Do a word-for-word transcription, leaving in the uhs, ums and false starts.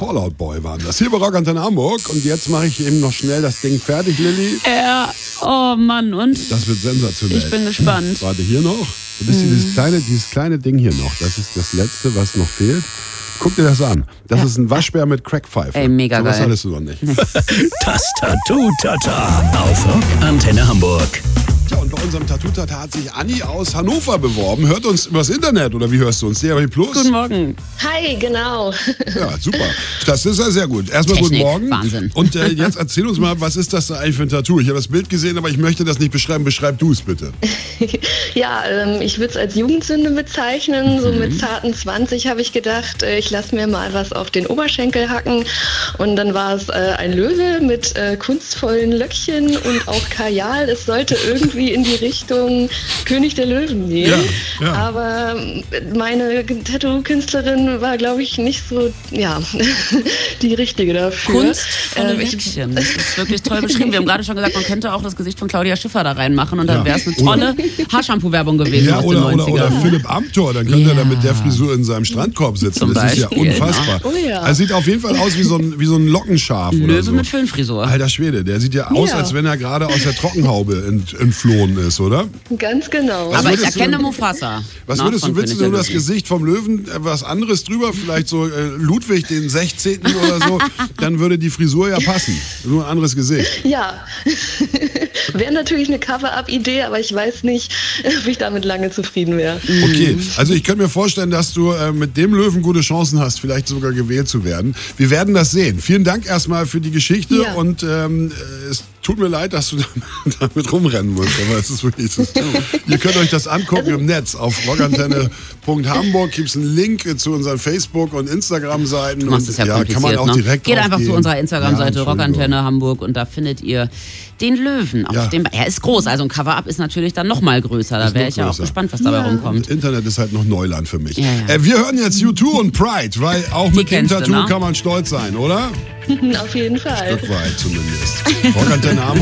Fallout Boy waren das. Hier bei Rock Antenne Hamburg. Und jetzt mache ich eben noch schnell das Ding fertig, Lilly. Ja, oh Mann, und? Das wird sensationell. Ich bin gespannt. Warte, hier noch. Das ist hm. dieses, kleine, dieses kleine Ding hier noch. Das ist das Letzte, was noch fehlt. Guck dir das an. Das ja. ist ein Waschbär mit Crackpfeife. Ey, mega so geil. Was hattest du noch nicht. Das Tattoo-Tata auf Rock Antenne Hamburg. Tja, und bei unserem Tattoo-Tata hat sich Anni aus Hannover beworben. Hört uns übers Internet, oder wie hörst du uns? D A B Plus? Guten Morgen. Hi, genau. Ja, super. Das ist ja sehr gut. Erstmal Technik, guten Morgen. Wahnsinn. Und äh, jetzt erzähl uns mal, was ist das da eigentlich für ein Tattoo? Ich habe das Bild gesehen, aber ich möchte das nicht beschreiben. Beschreib du es bitte. Ja, ähm, ich würde es als Jugendsünde bezeichnen. So mit zarten zwanzig habe ich gedacht, äh, ich lasse mir mal was auf den Oberschenkel hacken. Und dann war es äh, ein Löwe mit äh, kunstvollen Löckchen und auch Kajal. Es sollte irgendwie in die Richtung König der Löwen gehen. Ja, ja. Aber meine Tattoo-Künstlerin war, glaube ich, nicht so, ja, die richtige dafür. Kunstvolle Ähm, Löckchen. Das ist wirklich toll beschrieben. Wir haben gerade schon gesagt, man könnte auch das Gesicht von Claudia Schiffer da reinmachen und dann Ja. wäre es eine tolle Haarshampoo-Werbung gewesen Ja, aus oder, den oder, neunzigern. oder Philipp Amthor, dann könnte Ja. er da mit der Frisur in seinem Strandkorb sitzen. Zum das ist ja Beispiel, unfassbar. ne? Oh ja. Also sieht auf jeden Fall aus wie so ein, wie so ein Lockenschaf. oder Löwe so. mit Föhnfrisur. Alter Schwede, der sieht ja aus, Ja. als wenn er gerade aus der Trockenhaube ent, entflohen ist, oder? Ganz genau. Was Aber ich würdest du erkenne denn- Mufasa. Was Na, würdest du, von willst du König nur der das Löwen. Gesicht vom Löwen, äh, was anderes drüber, vielleicht so äh, Ludwig den sechzehnten oder so, dann würde die Frisur ja passen. Nur ein anderes Gesicht. Ja, wäre natürlich eine Cover-Up-Idee, aber ich weiß nicht, ob ich damit lange zufrieden wäre. Okay, also ich könnte mir vorstellen, dass du äh, mit dem Löwen gute Chancen hast, vielleicht sogar gewählt zu werden. Wir werden das sehen. Vielen Dank erstmal für die Geschichte Ja. und ähm, es tut mir leid, dass du damit rumrennen musst, aber es ist wirklich so. Ihr könnt euch das angucken im Netz. Auf rockantenne punkt hamburg gibt es einen Link zu unseren Facebook- und Instagram-Seiten. Du machst es ja, ja, kompliziert, kann man auch ne? direkt Geht drauf einfach gehen. zu unserer Ja, Instagram-Seite Entschuldigung. Rockantenne Hamburg und da findet ihr den Löwen. Auf Ja. dem, er ist groß, also ein Cover-Up ist natürlich dann noch mal größer. Da Ist wäre noch ich ja auch größer. gespannt, was dabei Ja. rumkommt. Internet ist halt noch Neuland für mich. Ja, ja. Äh, wir hören jetzt U zwei und Pride, weil auch Die mit dem kennst du, Tattoo ne? kann man stolz sein, oder? Auf jeden Fall. Stück weit zumindest. Rockantenne Hamburg.